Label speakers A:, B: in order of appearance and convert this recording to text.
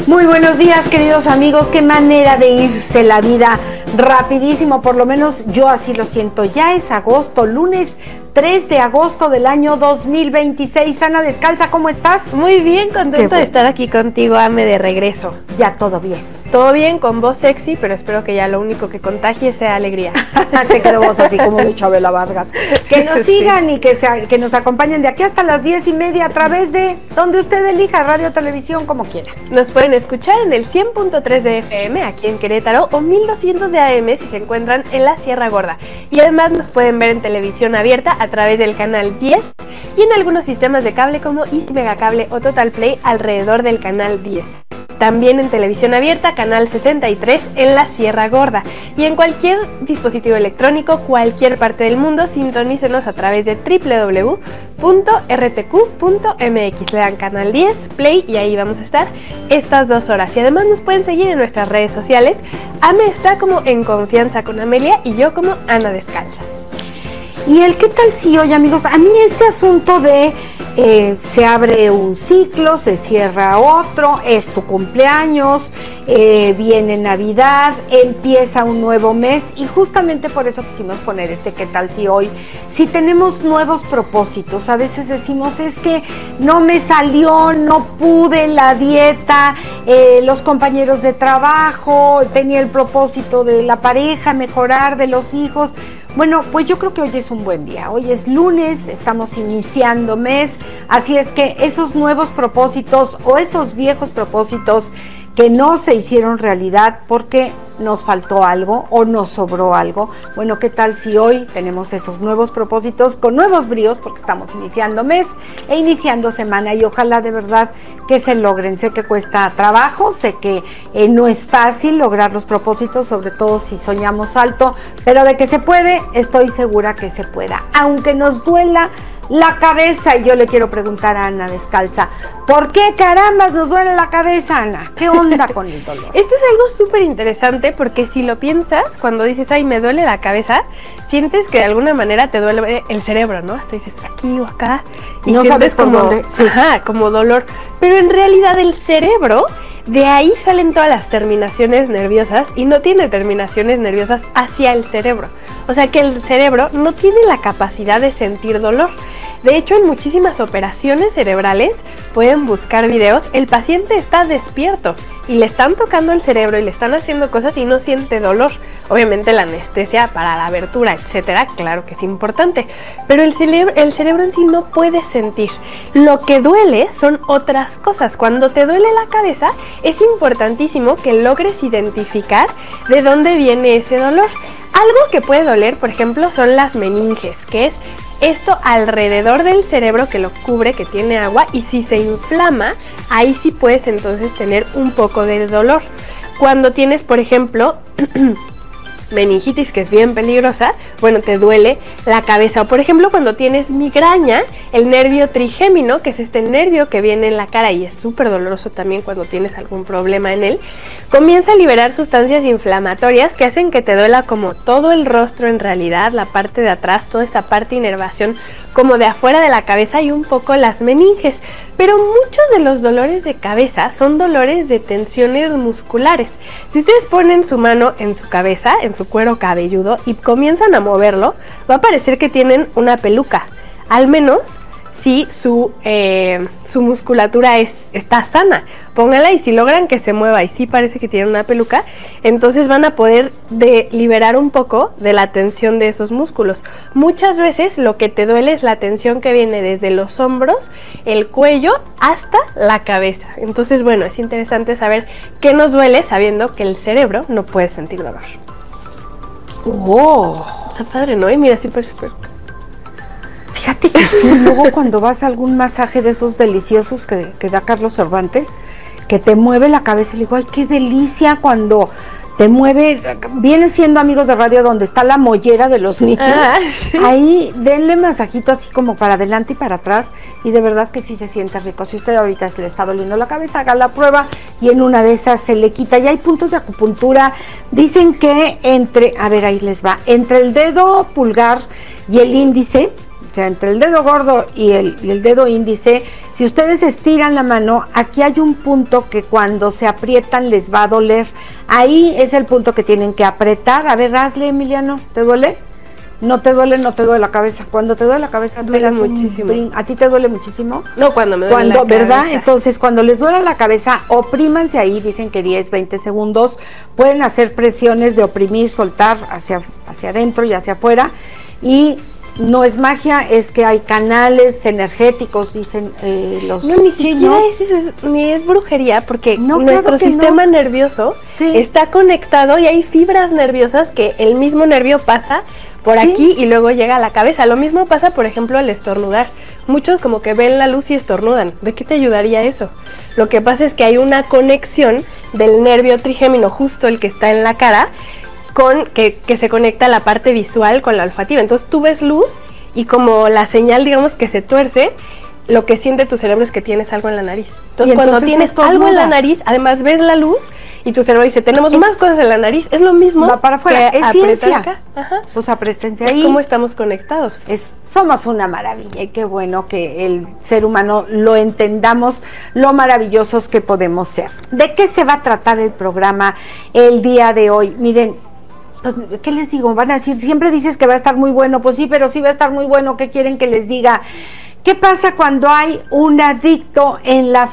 A: Muy buenos días, queridos amigos. Qué manera de irse la vida rapidísimo, por lo menos yo así lo siento. Ya es agosto, lunes 3 de agosto del año 2026. Ana Descalza, ¿cómo estás?
B: Muy bien, contenta de estar aquí contigo, Ame, de regreso.
A: Ya todo bien.
B: Todo bien, con voz sexy, pero espero que ya lo único que contagie sea alegría.
A: Te quedó voz así como de Chabela Vargas. Que nos sigan y que nos acompañen de aquí hasta las 10:30 a través de donde usted elija, radio, televisión, como quiera.
B: Nos pueden escuchar en el 100.3 de FM aquí en Querétaro o 1200 de AM si se encuentran en la Sierra Gorda. Y además nos pueden ver en televisión abierta a través del canal 10 y en algunos sistemas de cable como Easy Megacable o Total Play alrededor del canal 10. También en televisión abierta, canal 63 en la Sierra Gorda. Y en cualquier dispositivo electrónico, cualquier parte del mundo, sintonícenos a través de www.rtq.mx. Le dan canal 10, Play, y ahí vamos a estar estas 2 horas. Y además nos pueden seguir en nuestras redes sociales. Ame está como En Confianza con Amelia y yo como Ana Descalza.
A: ¿Y el qué tal si hoy, amigos? A mí este asunto de se abre un ciclo, se cierra otro, es tu cumpleaños, viene Navidad, empieza un nuevo mes y justamente por eso quisimos poner este qué tal si hoy, si tenemos nuevos propósitos. A veces decimos es que no me salió, no pude la dieta, los compañeros de trabajo, tenía el propósito de la pareja, mejorar, de los hijos. Bueno, pues yo creo que hoy es un buen día. Hoy es lunes, estamos iniciando mes, así es que esos nuevos propósitos o esos viejos propósitos que no se hicieron realidad porque nos faltó algo o nos sobró algo. Bueno, ¿qué tal si hoy tenemos esos nuevos propósitos con nuevos bríos? Porque estamos iniciando mes e iniciando semana y ojalá de verdad que se logren. Sé que cuesta trabajo, sé que no es fácil lograr los propósitos, sobre todo si soñamos alto, pero de que se puede, estoy segura que se pueda. Aunque nos duela la cabeza, y yo le quiero preguntar a Ana Descalza, ¿por qué carambas nos duele la cabeza, Ana? ¿Qué onda con el dolor?
B: Esto es algo súper interesante porque si lo piensas, cuando dices, ay, me duele la cabeza, sientes que de alguna manera te duele el cerebro, ¿no? Hasta dices aquí o acá y
A: no
B: sientes
A: sabes como, dónde,
B: sí. Como dolor, pero en realidad el cerebro, de ahí salen todas las terminaciones nerviosas y no tiene terminaciones nerviosas hacia el cerebro. O sea que el cerebro no tiene la capacidad de sentir dolor. De hecho, en muchísimas operaciones cerebrales, pueden buscar videos, el paciente está despierto y le están tocando el cerebro y le están haciendo cosas y no siente dolor. Obviamente la anestesia para la abertura, etcétera, claro que es importante, pero el cerebro en sí no puede sentir. Lo que duele son otras cosas. Cuando te duele la cabeza, es importantísimo que logres identificar de dónde viene ese dolor. Algo que puede doler, por ejemplo, son las meninges, que es esto alrededor del cerebro que lo cubre, que tiene agua, y si se inflama, ahí sí puedes entonces tener un poco de dolor. Cuando tienes, por ejemplo, meningitis, que es bien peligrosa, bueno, te duele la cabeza. O por ejemplo, cuando tienes migraña, el nervio trigémino, que es este nervio que viene en la cara y es súper doloroso también cuando tienes algún problema en él, comienza a liberar sustancias inflamatorias que hacen que te duela como todo el rostro en realidad, la parte de atrás, toda esta parte de inervación como de afuera de la cabeza y un poco las meninges. Pero muchos de los dolores de cabeza son dolores de tensiones musculares. Si ustedes ponen su mano en su cabeza, en su cuero cabelludo, y comienzan a moverlo, va a parecer que tienen una peluca. Al menos si su musculatura está sana. Póngala y si logran que se mueva y sí parece que tiene una peluca, entonces van a poder liberar un poco de la tensión de esos músculos. Muchas veces lo que te duele es la tensión que viene desde los hombros, el cuello hasta la cabeza. Entonces, bueno, es interesante saber qué nos duele sabiendo que el cerebro no puede sentir dolor.
A: ¡Oh!
B: Está padre, ¿no? Y mira, sí parece.
A: Fíjate que sí, luego cuando vas a algún masaje de esos deliciosos que da Carlos Cervantes, que te mueve la cabeza, y le digo, ay, qué delicia cuando te mueve, viene siendo Amigos de Radio donde está la mollera de los niños, sí. Ahí denle masajito así como para adelante y para atrás, y de verdad que sí se siente rico. Si usted ahorita se le está doliendo la cabeza, haga la prueba y en una de esas se le quita. Y hay puntos de acupuntura, dicen que ahí les va, entre el dedo pulgar y el índice, o sea, entre el dedo gordo y el dedo índice, Si ustedes estiran la mano, aquí hay un punto que cuando se aprietan les va a doler. Ahí es el punto que tienen que apretar. A ver, hazle, Emiliano, ¿te duele? No te duele la cabeza. Cuando te duele la cabeza,
B: duele muchísimo.
A: ¿A ti te duele muchísimo?
B: No, cuando me duele la cabeza.
A: ¿Verdad? Entonces, cuando les duele la cabeza, oprímanse ahí, dicen que 10, 20 segundos. Pueden hacer presiones de oprimir, soltar hacia adentro y hacia afuera. Y no es magia, es que hay canales energéticos, dicen los
B: No, ni siquiera es eso, ni es brujería, porque nuestro sistema nervioso está conectado y hay fibras nerviosas que el mismo nervio pasa por aquí y luego llega a la cabeza. Lo mismo pasa, por ejemplo, al estornudar. Muchos como que ven la luz y estornudan. ¿De qué te ayudaría eso? Lo que pasa es que hay una conexión del nervio trigémino, justo el que está en la cara, con que se conecta la parte visual con la olfativa. Entonces tú ves luz y como la señal, digamos, que se tuerce, lo que siente tu cerebro es que tienes algo en la nariz. Entonces cuando tienes algo en la nariz, además ves la luz y tu cerebro dice, tenemos más cosas en la nariz. Es lo mismo.
A: Va para afuera, es ciencia.
B: Acá. Ajá.
A: Pues apretense ahí.
B: Es como estamos conectados.
A: Somos una maravilla y qué bueno que el ser humano lo entendamos, lo maravillosos que podemos ser. ¿De qué se va a tratar el programa el día de hoy? Miren, pues, ¿qué les digo? Van a decir, siempre dices que va a estar muy bueno. Pues sí, pero sí va a estar muy bueno. ¿Qué quieren que les diga? ¿Qué pasa cuando hay un adicto en la